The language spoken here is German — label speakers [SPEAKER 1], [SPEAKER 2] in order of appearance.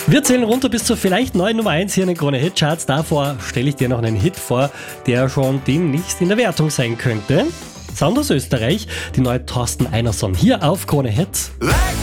[SPEAKER 1] Wir zählen runter bis zur vielleicht neuen Nummer 1 hier in den Krone-Hit-Charts. Davor stelle ich dir noch einen Hit vor, der schon demnächst in der Wertung sein könnte. Sound aus Österreich, die neue Thorsten Einerson hier auf Krone Hit.